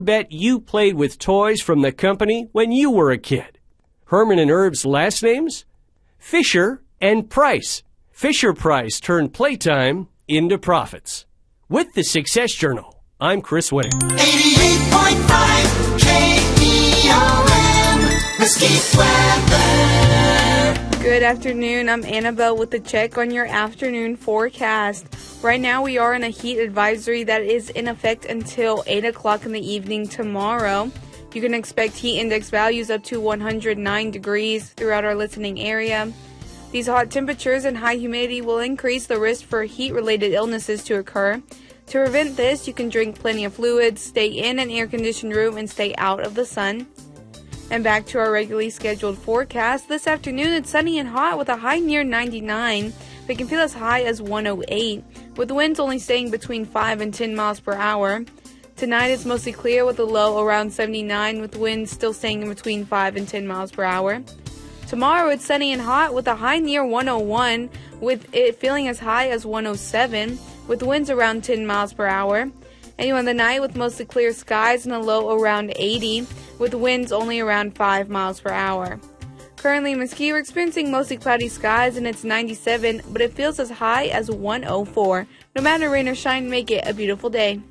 Bet you played with toys from the company when you were a kid. Herman and Herb's last names? Fisher and Price. Fisher-Price turned playtime into profits. With the Success Journal, I'm Chris Whittick. 88.5 KBOM, Mesquite Weather. Good afternoon. I'm Annabelle with the check on your afternoon forecast. Right now we are in a heat advisory that is in effect until 8 o'clock in the evening tomorrow. You can expect heat index values up to 109 degrees throughout our listening area. These hot temperatures and high humidity will increase the risk for heat-related illnesses to occur. To prevent this, you can drink plenty of fluids, stay in an air-conditioned room, and stay out of the sun. And back to our regularly scheduled forecast. This afternoon, it's sunny and hot with a high near 99. But it can feel as high as 108, with winds only staying between 5 and 10 miles per hour. Tonight, it's mostly clear with a low around 79, with winds still staying in between 5 and 10 miles per hour. Tomorrow, it's sunny and hot with a high near 101, with it feeling as high as 107, with winds around 10 miles per hour. And the night with mostly clear skies and a low around 80, with winds only around 5 miles per hour. Currently in Mesquite, we're experiencing mostly cloudy skies and it's 97, but it feels as high as 104. No matter rain or shine, make it a beautiful day.